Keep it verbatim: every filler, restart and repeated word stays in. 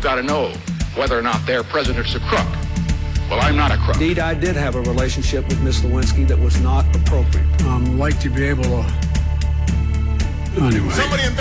have got to know whether or not their president's a crook. Well, I'm not a crook. Indeed, I did have a relationship with Miss Lewinsky that was not appropriate. Um, like to be able to. Anyway. Somebody